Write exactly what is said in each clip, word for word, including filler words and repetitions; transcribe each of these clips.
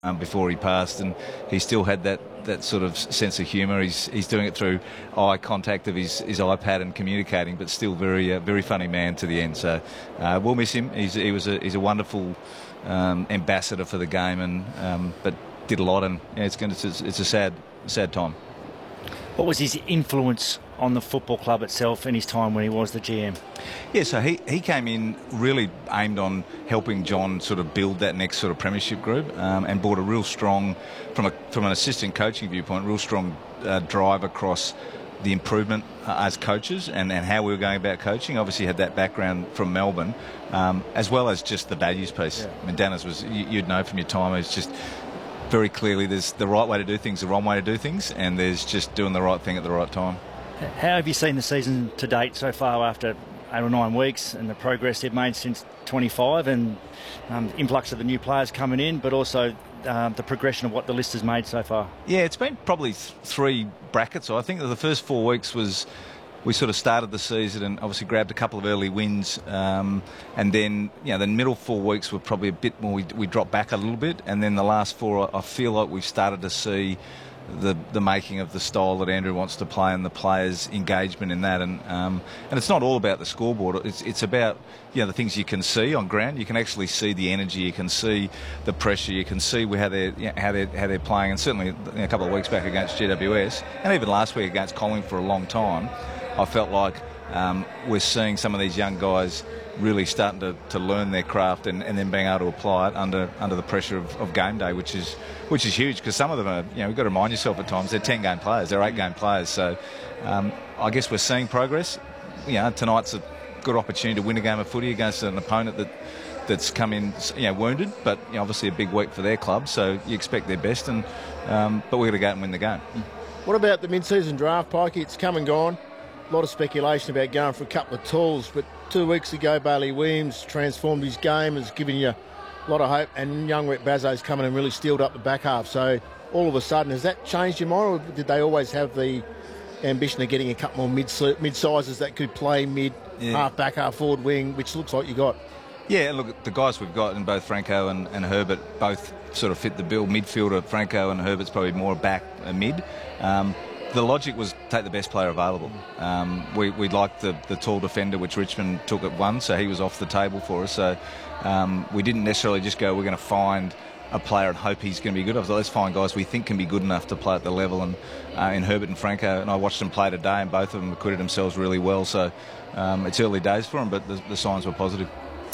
um, before he passed, and he still had that, that sort of sense of humour. He's he's doing it through eye contact of his, his iPad and communicating, but still very uh, very funny man to the end. So uh, we'll miss him. He's he was a he's a wonderful um, ambassador for the game, and um, but did a lot, and yeah, it's going to it's, it's a sad sad time. What was his influence on the football club itself in his time when he was the G M? Yeah, so he, he came in really aimed on helping John sort of build that next sort of premiership group, um, and brought a real strong, from a from an assistant coaching viewpoint, real strong uh, drive across the improvement uh, as coaches and, and how we were going about coaching. Obviously had that background from Melbourne, um, as well as just the values piece. Yeah. I mean, Dennis was, you, you'd know from your time, it's just very clearly there's the right way to do things, the wrong way to do things, and there's just doing the right thing at the right time. How have you seen the season to date so far after eight or nine weeks, and the progress they've made since twenty-five, and um, the influx of the new players coming in, but also um, the progression of what the list has made so far? Yeah, it's been probably th- three brackets. I think that the first four weeks was, we sort of started the season and obviously grabbed a couple of early wins, um, and then, you know, the middle four weeks were probably a bit more, we, we dropped back a little bit, and then the last four, I feel like we've started to see the the making of the style that Andrew wants to play and the players' engagement in that, and um, and it's not all about the scoreboard. It's it's about, you know, the things you can see on ground. You can actually see the energy, you can see the pressure, you can see how they're you know, how they how they're playing. And certainly, you know, a couple of weeks back against G W S, and even last week against Collingwood for a long time, I felt like um, we're seeing some of these young guys really starting to, to learn their craft, and, and then being able to apply it under under the pressure of, of game day, which is which is huge, because some of them are, you know, you've got to remind yourself at times they're ten game players, they're eight game players. So um, I guess we're seeing progress. You know, tonight's a good opportunity to win a game of footy against an opponent that that's come in, you know, wounded, but, you know, obviously a big week for their club, so you expect their best, and um, but we're going to go out and win the game. What about the mid-season draft, Pikey? It's come and gone. A lot of speculation about going for a couple of tools, but two weeks ago Bailey Williams transformed his game, has given you a lot of hope, and young Rhett Bazzo's come in and really steeled up the back half. So all of a sudden, has that changed your mind, or did they always have the ambition of getting a couple more mid mid-sizes that could play mid, yeah. half back, half forward wing, which looks like you got? Yeah, look, the guys we've got in both Franco and, and Herbert both sort of fit the bill. Midfielder Franco and Herbert's probably more back a mid. Um, The logic was take the best player available. Um, we we liked the, the tall defender, which Richmond took at one, so he was off the table for us. So um, we didn't necessarily just go, we're going to find a player and hope he's going to be good. I was like, let's find guys we think can be good enough to play at the level. And uh, in Herbert and Franco, and I watched them play today, and both of them acquitted themselves really well. So um, it's early days for them, but the, the signs were positive.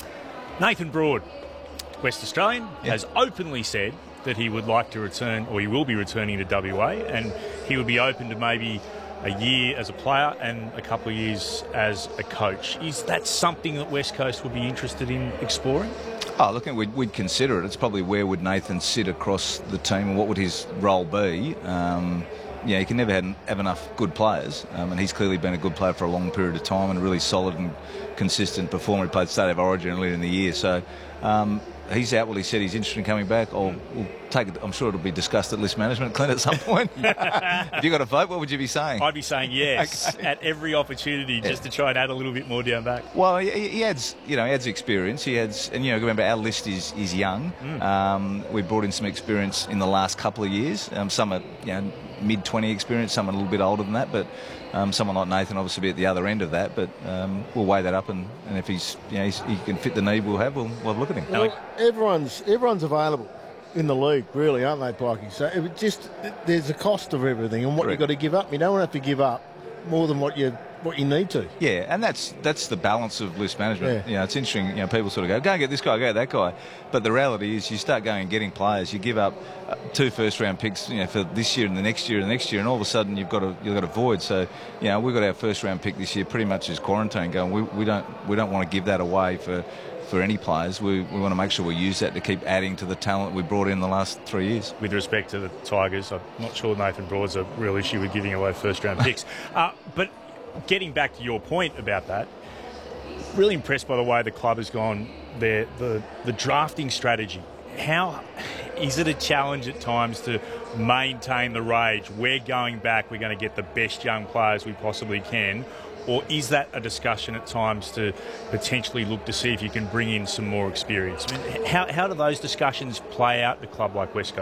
Nathan Broad, West Australian, yeah. has openly said that he would like to return, or he will be returning to W A, and he would be open to maybe a year as a player and a couple of years as a coach. Is that something that West Coast would be interested in exploring? Oh, look, we'd, we'd consider it. It's probably where would Nathan sit across the team, and what would his role be? Um, yeah, you can never have, have enough good players, um, and he's clearly been a good player for a long period of time and a really solid and consistent performer. He played State of Origin earlier in the year, so um, he's outwardly said he's interested in coming back. I'll, we'll take it. I'm sure it'll be discussed at list management, Clint, at some point. If you got a vote, what would you be saying? I'd be saying yes okay. at every opportunity, yeah. just to try and add a little bit more down back. Well, he, he adds, you know, he adds experience. He adds, and you know, remember our list is is young. Mm. Um, we brought in some experience in the last couple of years. Um, some are, you know, mid twenty experience, some are a little bit older than that, but um, someone like Nathan obviously be at the other end of that. But um, we'll weigh that up, and, and if he's, you know, he's, he can fit the need we'll have, we'll, we'll have a look at him. Well, everyone's everyone's available in the league, really, aren't they, Pikey? So it just there's a cost of everything, and what Correct. You've got to give up. You don't want to have to give up more than what you what you need to. Yeah, and that's that's the balance of list management. Yeah. You know, it's interesting. You know, people sort of go, go and get this guy, go get that guy, but the reality is, you start going and getting players. You give up uh, two first round picks, you know, for this year and the next year and the next year, and all of a sudden you've got a you've got a void. So, you know, we've got our first round pick this year pretty much as quarantine going. We we don't we don't want to give that away for. for any players. We, we want to make sure we use that to keep adding to the talent we brought in the last three years. With respect to the Tigers, I'm not sure Nathan Broad's a real issue with giving away first-round picks. uh, but getting back to your point about that, really impressed by the way the club has gone there, the, the drafting strategy. How is it a challenge at times to maintain the rage? We're going back, we're going to get the best young players we possibly can. Or is that a discussion at times to potentially look to see if you can bring in some more experience? I mean, how, how do those discussions play out at a club like West Coast?